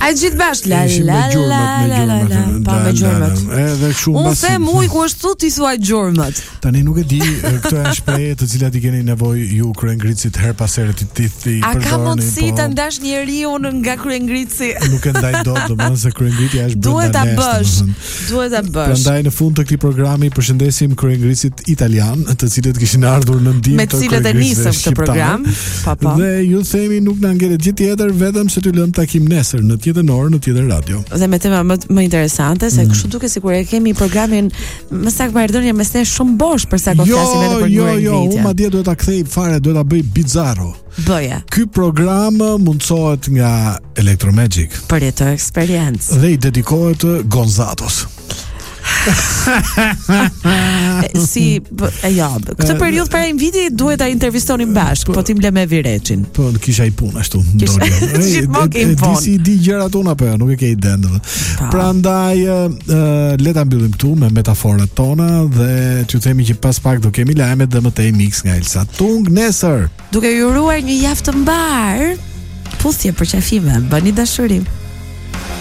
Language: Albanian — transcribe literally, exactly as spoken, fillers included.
Ai gjithë bashkë la la la la la pa me gjurmët. Edhe kështu mbasi. Unë them uj ku është tu ti thuaj gjurmët. Tani nuk e di, këto janë shprehje të cilat i keni nevojë ju kryengritësit her pas here ti ti i përdorni. A ka mundësi po, ta ndash njeriu nga kryengritësi? Nuk e ndaj dot, domethënë se kryengritja është brenda. Duhet ta bësh. Duhet ta bësh. Prandaj në fund të këtij programi përshëndesim kryengritësit italian, të cilët kishin ardhur në ndihmë të kryengritësve. Me cilët e nisëm këtë program. Pa pa. Dhe ju themi nuk na ngjelet gjë tjetër vetëm se t'ju lëm takim nesër në tjetër orë në tjetër radio. Dhe me tema më, më interesante se mm. kështu duke sikur e kemi programin më saktë marrëdhënie mes ne shumë bosh për sa kohë jo, flasim edhe për jo, jo, jo, unë madje duhet ta kthej fare, duhet ta bëj bizarro. Bëje. Ky program mundsohet nga Electromagic. Për të eksperiencë. Dhe i dedikohet Gonzatos. Si e ja, këtë periudhë para një viti duhet ta intervistonim bashkë, po tim lë me Vireçin. Po kisha i punë ashtu. Gjithmonë ke punë. Disi di gjërat tona apo nuk e ke iden. Prandaj le ta mbyllim këtu me metaforat tona dhe t'ju themi që pas pak do kemi lajmet dhe më tej mix nga Elsa Tung nesër. Duke ju uruar një javë të mbar, puthje për qafime, bëni dashuri.